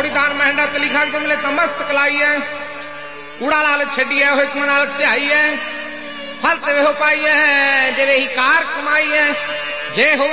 मोरी दान महंडा ते लिखा तुम ले तमस्त कलाई है कूड़ा लाल छड़ी है एक मनाल त्याई है फलते हो पाई है जे ही कार कमाई है जे हो